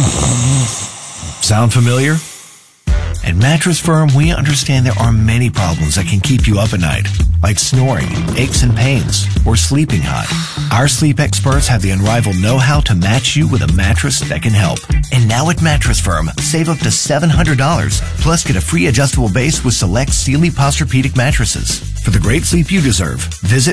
Sound familiar? At Mattress Firm, we understand there are many problems that can keep you up at night, like snoring, aches and pains, or sleeping hot. Our sleep experts have the unrivaled know-how to match you with a mattress that can help. And now at Mattress Firm, save up to $700, plus get a free adjustable base with select Sealy Posturepedic mattresses. For the great sleep you deserve, visit